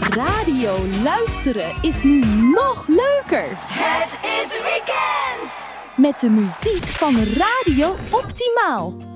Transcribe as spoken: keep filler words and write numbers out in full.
Radio luisteren is nu nog leuker. Het is weekend! Met de muziek van Radio Optimaal.